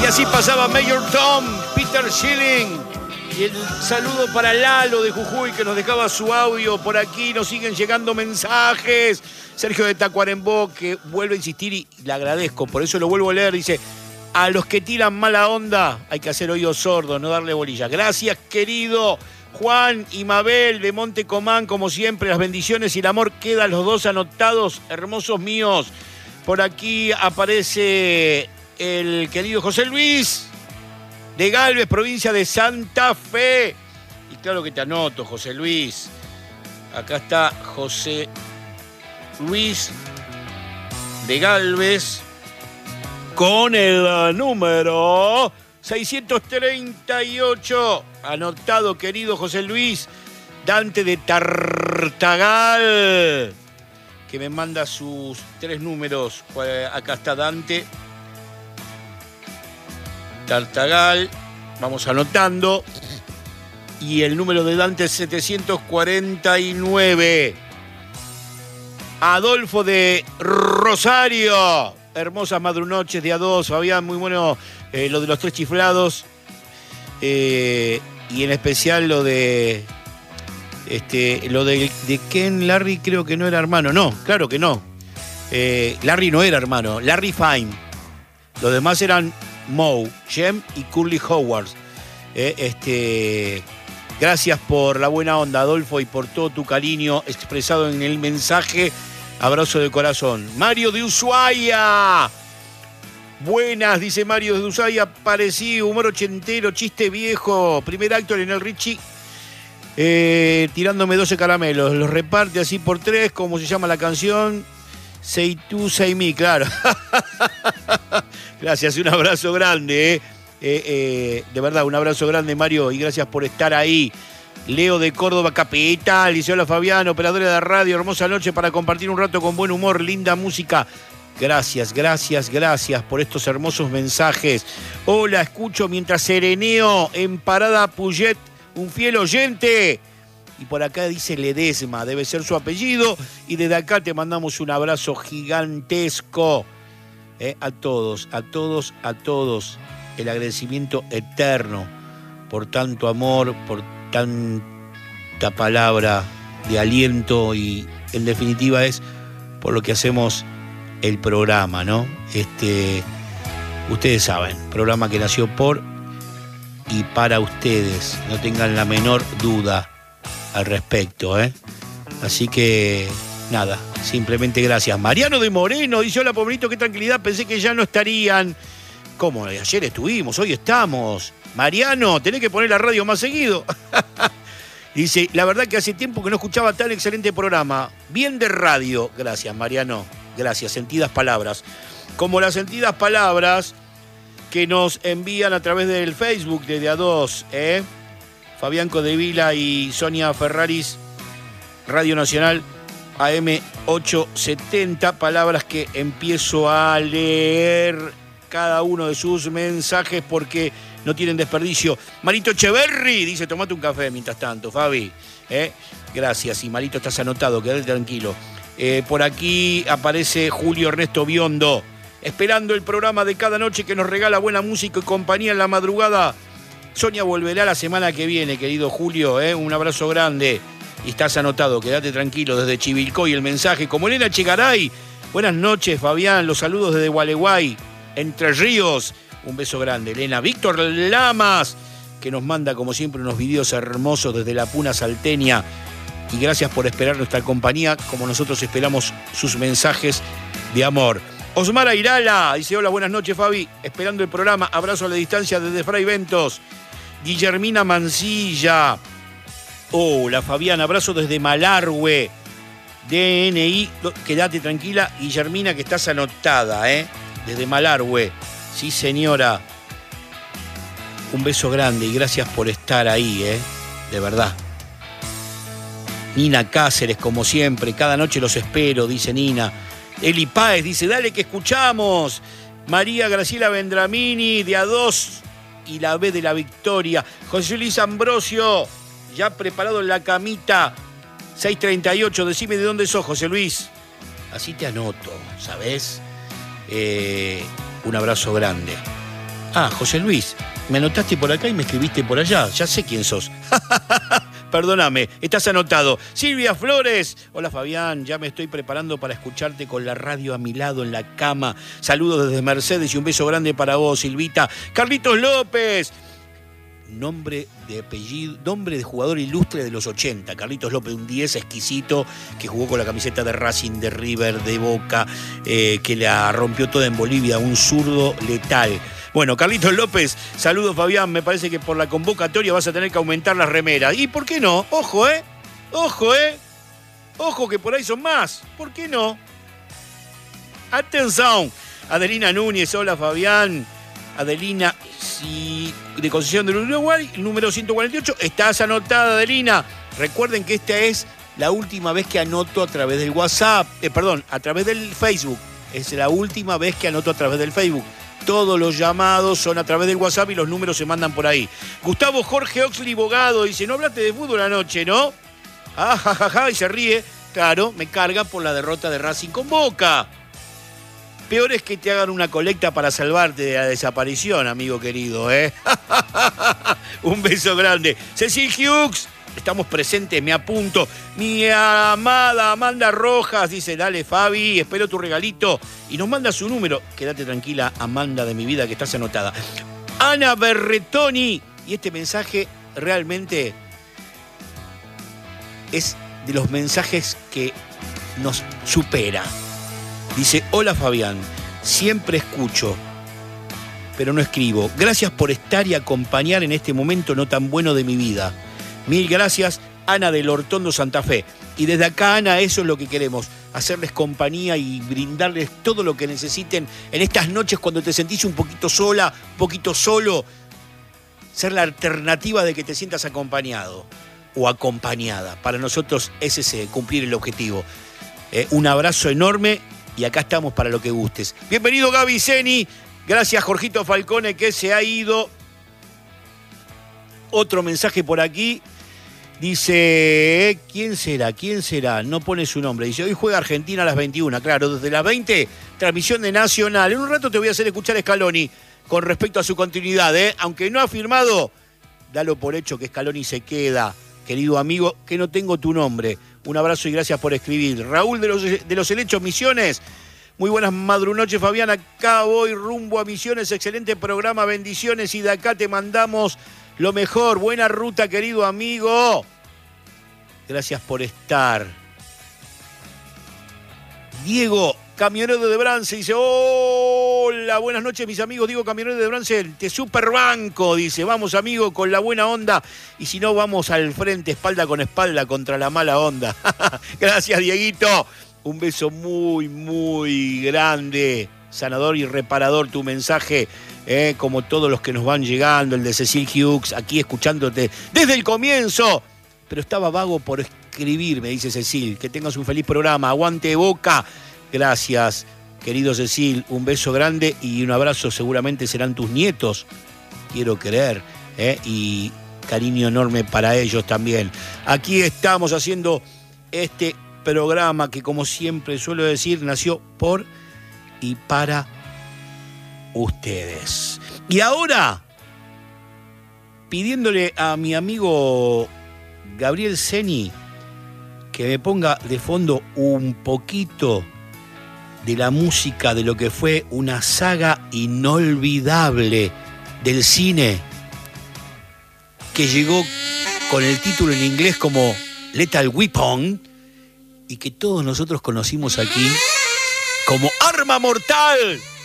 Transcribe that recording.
así pasaba Mayor Tom, Peter Schilling. Y el saludo para Lalo de Jujuy, que nos dejaba su audio. Por aquí nos siguen llegando mensajes. Sergio de Tacuarembó, que vuelve a insistir y le agradezco, por eso lo vuelvo a leer. Dice: a los que tiran mala onda hay que hacer oídos sordos, no darle bolilla. Gracias, querido Juan y Mabel de Monte Comán, como siempre, las bendiciones y el amor quedan los dos anotados, hermosos míos. Por aquí aparece el querido José Luis de Galvez, provincia de Santa Fe. Y claro que te anoto, José Luis. Acá está José Luis de Galvez con el número 638. Anotado, querido José Luis. Dante de Tartagal, que me manda sus 3 números. Acá está Dante Tartagal, vamos anotando. Y el número de Dante es 749. Adolfo de Rosario, hermosas madrunoches de A2, Fabián, muy bueno lo de los 3 chiflados. Y en especial lo de Ken Larry, creo que no era hermano. No, claro que no. Larry no era hermano, Larry Fine. Los demás eran Moe, Jem y Curly Howard. Gracias por la buena onda, Adolfo, y por todo tu cariño expresado en el mensaje. Abrazo de corazón. Mario de Ushuaia. Buenas, dice Mario de Ushuaia. Parecí humor ochentero, chiste viejo. Primer acto en el Richie. Tirándome 12 caramelos. Los reparte así por 3, como se llama la canción. Say tú, say me, claro. Gracias, un abrazo grande. De verdad, un abrazo grande, Mario, y gracias por estar ahí. Leo de Córdoba Capital, dice: hola Fabián, operadora de radio, hermosa noche para compartir un rato con buen humor, linda música. Gracias, gracias, gracias por estos hermosos mensajes. Hola, escucho mientras sereneo en Parada Puyet, un fiel oyente. Y por acá dice Ledesma, debe ser su apellido. Y desde acá te mandamos un abrazo gigantesco. A todos, a todos, a todos. El agradecimiento eterno por tanto amor, por tanta palabra de aliento y en definitiva es por lo que hacemos el programa, ¿no? Ustedes saben, programa que nació por y para ustedes, no tengan la menor duda al respecto, Así que nada, simplemente gracias. Mariano de Moreno dice: hola, pobrecito, qué tranquilidad, pensé que ya no estarían. ¿Cómo? Ayer estuvimos, hoy estamos. Mariano, tenés que poner la radio más seguido. Dice: la verdad que hace tiempo que no escuchaba tan excelente programa. Bien de radio. Gracias, Mariano. Gracias. Sentidas palabras. Como las sentidas palabras que nos envían a través del Facebook de A2, Fabián Codevila y Sonia Ferraris, Radio Nacional AM 870. Palabras que empiezo a leer cada uno de sus mensajes porque no tienen desperdicio. Marito Echeverri dice: tomate un café mientras tanto, Fabi. Gracias. Y Marito, estás anotado, quédate tranquilo. Por aquí aparece Julio Ernesto Biondo, esperando el programa de cada noche que nos regala buena música y compañía en la madrugada. Sonia volverá la semana que viene, querido Julio. Un abrazo grande. Y estás anotado, quédate tranquilo. Desde Chivilcoy el mensaje. Como Elena Chegaray. Buenas noches, Fabián. Los saludos desde Gualeguay, Entre Ríos. Un beso grande, Elena. Víctor Lamas, que nos manda como siempre unos videos hermosos desde la Puna Salteña. Y gracias por esperar nuestra compañía, como nosotros esperamos sus mensajes de amor. Osmar Airala dice: hola, buenas noches, Fabi. Esperando el programa. Abrazo a la distancia desde Fray Ventos. Guillermina Mancilla. Hola, Fabián. Abrazo desde Malargüe. DNI. Quédate tranquila, Guillermina, que estás anotada, desde Malargüe. Sí, señora. Un beso grande y gracias por estar ahí, de verdad. Nina Cáceres, como siempre, cada noche los espero, dice Nina. Eli Páez dice: dale que escuchamos. María Graciela Vendramini, de A2 y la B de la Victoria. José Luis Ambrosio, ya preparado en la camita. 638, decime de dónde sos, José Luis. Así te anoto, ¿sabés? Un abrazo grande. Ah, José Luis, me anotaste por acá y me escribiste por allá. Ya sé quién sos. Perdóname, estás anotado. Silvia Flores. Hola Fabián, ya me estoy preparando para escucharte con la radio a mi lado en la cama. Saludos desde Mercedes y un beso grande para vos, Silvita. Carlitos López. Nombre de apellido, nombre de jugador ilustre de los 80. Carlitos López, un 10 exquisito que jugó con la camiseta de Racing, de River, de Boca, que la rompió toda en Bolivia, un zurdo letal. Bueno, Carlitos López, saludos Fabián, me parece que por la convocatoria vas a tener que aumentar las remeras. ¿Y por qué no? Ojo, ojo que por ahí son más. ¿Por qué no? Atención. Adelina Núñez, hola Fabián. Adelina, de Concepción del Uruguay, número 148. Estás anotada, Adelina. Recuerden que esta es la última vez que anoto a través del WhatsApp. A través del Facebook. Es la última vez que anoto a través del Facebook. Todos los llamados son a través del WhatsApp y los números se mandan por ahí. Gustavo Jorge Oxley Bogado dice, no hablaste de fútbol anoche, ¿no? Ah, jajaja, y se ríe. Claro, me carga por la derrota de Racing con Boca. Peor es que te hagan una colecta para salvarte de la desaparición, amigo querido, ¿eh? Un beso grande. Cecil Hughes, estamos presentes, me apunto. Mi amada Amanda Rojas dice, dale Fabi, espero tu regalito. Y nos manda su número. Quédate tranquila, Amanda de mi vida, que estás anotada. Ana Berretoni. Y este mensaje realmente es de los mensajes que nos supera. Dice, hola Fabián, siempre escucho, pero no escribo. Gracias por estar y acompañar en este momento no tan bueno de mi vida. Mil gracias, Ana del Hortondo Santa Fe. Y desde acá, Ana, eso es lo que queremos, hacerles compañía y brindarles todo lo que necesiten en estas noches cuando te sentís un poquito sola, un poquito solo. Ser la alternativa de que te sientas acompañado o acompañada. Para nosotros es ese, cumplir el objetivo. Un abrazo enorme. Y acá estamos para lo que gustes. Bienvenido Gaby Zeni. Gracias Jorgito Falcone que se ha ido. Otro mensaje por aquí. Dice, ¿quién será? ¿Quién será? No pone su nombre. Dice, hoy juega Argentina a las 21. Claro, desde las 20, transmisión de Nacional. En un rato te voy a hacer escuchar a Scaloni con respecto a su continuidad, ¿eh? Aunque no ha firmado, dalo por hecho que Scaloni se queda. Querido amigo, que no tengo tu nombre. Un abrazo y gracias por escribir. Raúl de los Helechos Misiones. Muy buenas madrunoches, Fabián. Acá voy rumbo a Misiones. Excelente programa, bendiciones. Y de acá te mandamos lo mejor. Buena ruta, querido amigo. Gracias por estar. Diego, camionero de Brance, dice, hola, buenas noches mis amigos, Diego, camionero de Brance, te superbanco, dice, vamos amigo, con la buena onda, y si no, vamos al frente, espalda con espalda, contra la mala onda. Gracias, Dieguito, un beso muy, muy grande, sanador y reparador tu mensaje, como todos los que nos van llegando, el de Cecil Hughes, aquí escuchándote desde el comienzo, pero estaba vago por escribir, me dice Cecil, que tengas un feliz programa, aguante Boca. Gracias, querido Cecil, un beso grande y un abrazo, seguramente serán tus nietos, quiero creer, y cariño enorme para ellos también. Aquí estamos haciendo este programa que, como siempre suelo decir, nació por y para ustedes. Y ahora, pidiéndole a mi amigo Gabriel Zeni que me ponga de fondo un poquito de la música de lo que fue una saga inolvidable del cine que llegó con el título en inglés como Lethal Weapon y que todos nosotros conocimos aquí como Arma Mortal.